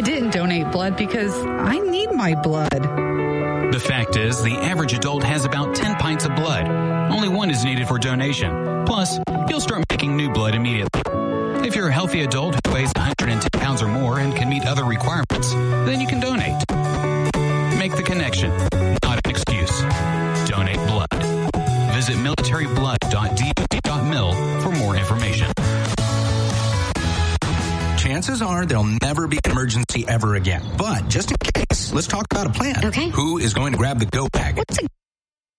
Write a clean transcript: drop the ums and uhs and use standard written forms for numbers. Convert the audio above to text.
I didn't donate blood because I need my blood. The fact is, the average adult has about 10 pints of blood. Only one is needed for donation. Plus, you'll start making new blood immediately. If you're a healthy adult who weighs 110 pounds or more and can meet other requirements, then you can donate. Make the connection, not an excuse. Donate blood. Visit militaryblood.dod.mil for more information. Chances are there'll never be an emergency ever again. But just in case, let's talk about a plan. Okay. Who is going to grab the go bag? What's a